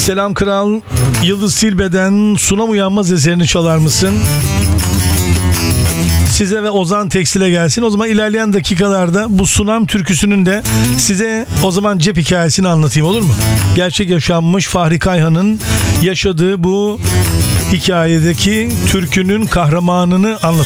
Selam Kral. Yıldız Tilbe'den Sunam Uyanmaz eserini çalar mısın? Size ve Ozan Tekstil'e gelsin. O zaman ilerleyen dakikalarda bu Sunam türküsünün de size o zaman cep hikayesini anlatayım, olur mu? Gerçek yaşanmış Fahri Kayhan'ın yaşadığı bu hikayedeki türkünün kahramanını anlatayım.